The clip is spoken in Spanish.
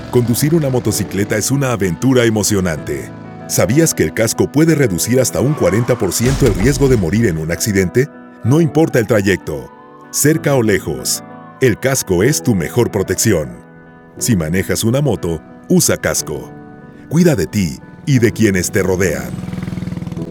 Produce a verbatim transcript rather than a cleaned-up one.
Conducir una motocicleta es una aventura emocionante. ¿Sabías que el casco puede reducir hasta un cuarenta por ciento el riesgo de morir en un accidente? No importa el trayecto, cerca o lejos, el casco es tu mejor protección. Si manejas una moto, usa casco. Cuida de ti y de quienes te rodean.